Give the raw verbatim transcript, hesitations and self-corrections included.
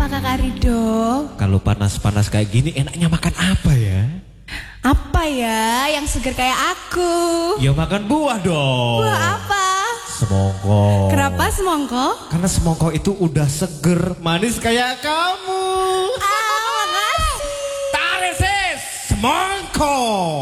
apa Kakak Rido? Kalau panas-panas kayak gini enaknya makan apa ya? Apa ya yang seger kayak aku? Ya makan buah dong. Buah apa? Semongko. Kenapa semongko? Karena semongko itu udah seger, manis kayak kamu. Ah, makasih. Tarik sis, semongko.